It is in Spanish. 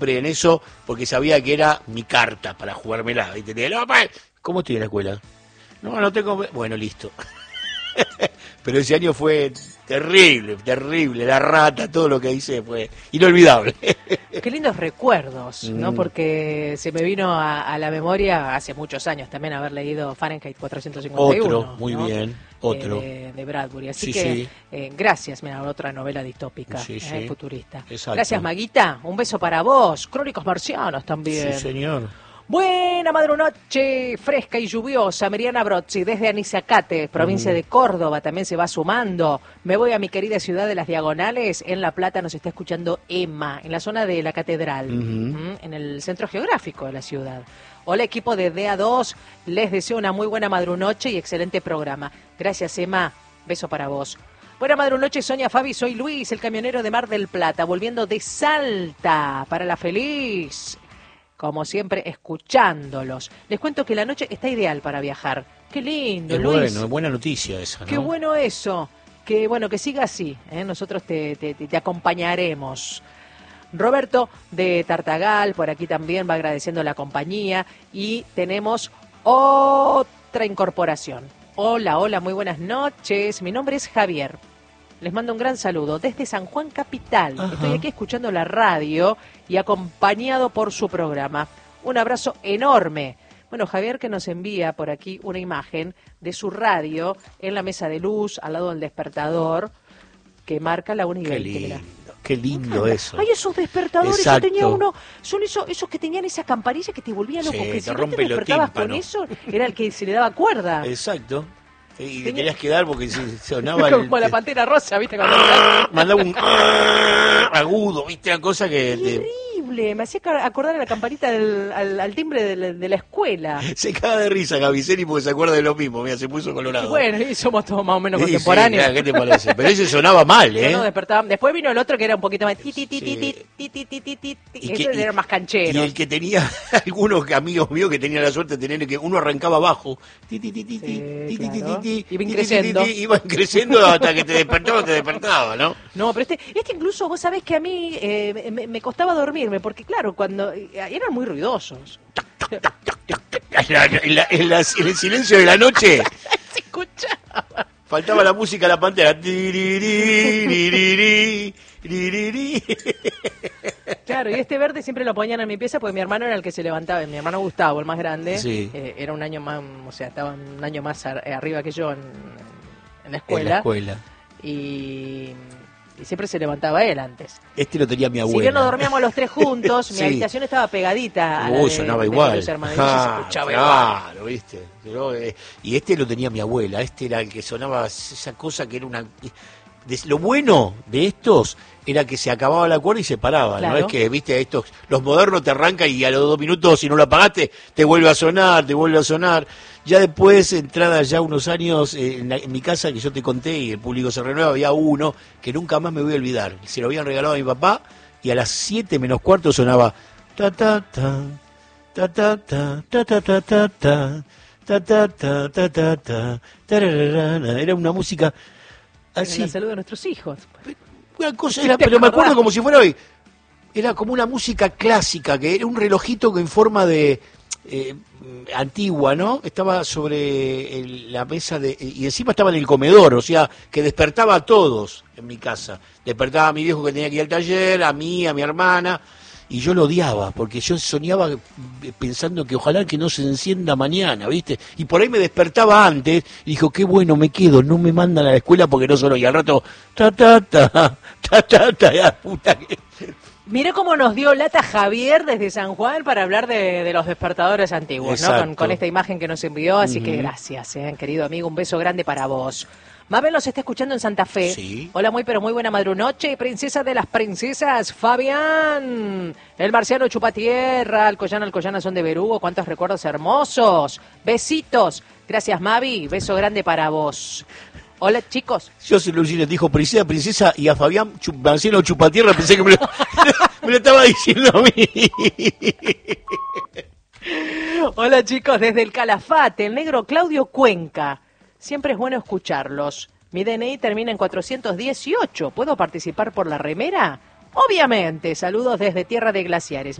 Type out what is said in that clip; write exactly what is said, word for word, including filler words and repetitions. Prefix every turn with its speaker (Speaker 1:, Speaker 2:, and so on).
Speaker 1: siempre en eso, porque sabía que era mi carta para jugármela. Y tenía, no, pa, ¿cómo estoy en la escuela? No, no tengo... Bueno, listo. Pero ese año fue terrible, terrible. La rata, todo lo que hice fue inolvidable.
Speaker 2: Qué lindos recuerdos, ¿no? Mm. Porque se me vino a, a la memoria hace muchos años también haber leído Fahrenheit cuatrocientos cincuenta y uno.
Speaker 1: Otro, muy ¿no? bien, otro.
Speaker 2: Eh, de Bradbury. Así
Speaker 1: sí,
Speaker 2: que,
Speaker 1: sí.
Speaker 2: Eh, gracias, mira, otra novela distópica,
Speaker 1: sí, sí.
Speaker 2: Eh, futurista.
Speaker 1: Exacto.
Speaker 2: Gracias, Maguita. Un beso para vos. Crónicos Marcianos también.
Speaker 1: Sí, señor.
Speaker 2: Buena madrunoche, fresca y lluviosa. Miriana Brozzi, desde Anizacate, provincia mm. de Córdoba, también se va sumando. Me voy a mi querida ciudad de Las Diagonales. En La Plata nos está escuchando Emma, en la zona de la Catedral, mm-hmm. en el centro geográfico de la ciudad. Hola, equipo de D A dos. Les deseo una muy buena madrunoche y excelente programa. Gracias, Emma. Beso para vos. Buena madrunoche, Sonia, Fabi. Soy Luis, el camionero de Mar del Plata, volviendo de Salta para La Feliz. Como siempre, escuchándolos. Les cuento que la noche está ideal para viajar. Qué lindo,
Speaker 1: es
Speaker 2: Luis.
Speaker 1: Bueno, buena noticia esa, ¿no?
Speaker 2: Qué bueno eso. Que bueno, que siga así. ¿eh? Nosotros te, te, te acompañaremos. Roberto de Tartagal, por aquí también va agradeciendo la compañía. Y tenemos otra incorporación. Hola, hola, muy buenas noches. Mi nombre es Javier. Les mando un gran saludo desde San Juan Capital. Ajá. Estoy aquí escuchando la radio y acompañado por su programa. Un abrazo enorme. Bueno, Javier que nos envía por aquí una imagen de su radio en la mesa de luz, al lado del despertador, que marca la una y veinte.
Speaker 1: Qué lindo, qué lindo eso.
Speaker 2: Ay, esos despertadores,
Speaker 1: exacto.
Speaker 2: Yo tenía uno, son esos, esos que tenían esa campanilla que te volvían loco,
Speaker 1: sí,
Speaker 2: que
Speaker 1: te
Speaker 2: si no
Speaker 1: rompe
Speaker 2: te despertabas con eso, era el que se le daba cuerda.
Speaker 1: Exacto. Y te tenías que dar porque sonaba
Speaker 2: como
Speaker 1: el,
Speaker 2: la Pantera Rosa, ¿viste? Cuando
Speaker 1: mandaba un agudo, ¿viste? Una cosa que...
Speaker 2: Terrible, me hacía acordar a la campanita del, al, al timbre de la, de la escuela.
Speaker 1: Se caga de risa Gaviceni porque se acuerda de lo mismo, mira, se puso colorado.
Speaker 2: Y bueno, y somos todos más o menos sí, contemporáneos.
Speaker 1: Sí, ¿qué te parece? Pero ese sonaba mal, ¿eh?
Speaker 2: No, despertaba. Después vino el otro que era un poquito más... Ti, ti, ti, ti, ti, ti, ti, ti, ti, ese era más canchero.
Speaker 1: Y el que tenía, algunos amigos míos que tenían la suerte de tener que uno arrancaba abajo. Ti, ti, ti, ti, ti, ti, ti, ti,
Speaker 2: iban creciendo.
Speaker 1: Iban creciendo hasta que te despertaba, te despertaba, ¿no?
Speaker 2: No, pero este, este incluso, vos sabés que a mí eh, me, me costaba dormirme, porque claro, cuando eran muy ruidosos.
Speaker 1: En, la, en, la, en, la, en el silencio de la noche
Speaker 2: se escuchaba.
Speaker 1: Faltaba la música de la Pantera.
Speaker 2: Claro, y este verde siempre lo ponían en mi pieza porque mi hermano era el que se levantaba. Mi hermano Gustavo, el más grande,
Speaker 1: sí.
Speaker 2: eh, era un año más, o sea, estaba un año más ar- arriba que yo en, en la escuela.
Speaker 1: En la escuela.
Speaker 2: Y... Y siempre se levantaba él antes.
Speaker 1: Este lo tenía mi abuela.
Speaker 2: Si bien no dormíamos los tres juntos, sí. Mi habitación estaba pegadita a
Speaker 1: Uy,
Speaker 2: la
Speaker 1: sonaba
Speaker 2: de,
Speaker 1: igual.
Speaker 2: De los hermanos,
Speaker 1: ah,
Speaker 2: se escuchaba
Speaker 1: claro,
Speaker 2: igual.
Speaker 1: ¿viste? Pero, eh, y este lo tenía mi abuela. Este era el que sonaba esa cosa que era una... De, lo bueno de estos era que se acababa la cuerda y se paraba, claro. No es que, viste, estos los modernos te arrancan y a los dos minutos, si no lo apagaste, te vuelve a sonar, te vuelve a sonar. Ya después, entrada ya unos años, eh, en, la, en mi casa que yo te conté y el público se renueva, había uno que nunca más me voy a olvidar. Se lo habían regalado a mi papá y a las siete menos cuarto sonaba ta ta ta ta ta ta ta ta ta ta ta ta ta ta ta ta ta. Era una música así.
Speaker 2: La salud de nuestros hijos.
Speaker 1: Una cosa era, pero me acuerdo como si fuera hoy. Era como una música clásica, que era un relojito que en forma de eh, antigua, ¿no? Estaba sobre el, la mesa de y encima estaba en el comedor, o sea, que despertaba a todos en mi casa. Despertaba a mi viejo que tenía que ir al taller, a mí, a mi hermana. Y yo lo odiaba, porque yo soñaba pensando que ojalá que no se encienda mañana, ¿viste? Y por ahí me despertaba antes, y dijo, qué bueno, me quedo, no me mandan a la escuela porque no sonó. Y al rato, ta, ta, ta, ta, ta, ta, ya, puta que...
Speaker 2: Mira cómo nos dio lata Javier desde San Juan para hablar de, de los despertadores antiguos, ¿no? Con, con esta imagen que nos envió, así uh-huh. que gracias, eh, querido amigo, un beso grande para vos. Mabel nos está escuchando en Santa Fe.
Speaker 1: Sí.
Speaker 2: Hola, muy pero muy buena madrunoche. Princesa de las princesas, Fabián. El marciano Chupatierra, Alcoyana, Alcoyana son de Berugo. Cuántos recuerdos hermosos. Besitos. Gracias, Mavi. Beso grande para vos. Hola, chicos.
Speaker 1: Yo soy Lucina, dijo princesa, princesa, y a Fabián Chup, marciano Chupatierra pensé que me lo, me lo estaba diciendo a mí.
Speaker 2: Hola, chicos, desde el Calafate, el negro Claudio Cuenca. Siempre es bueno escucharlos. Mi D N I termina en cuatrocientos dieciocho. ¿Puedo participar por la remera? Obviamente, saludos desde Tierra de Glaciares.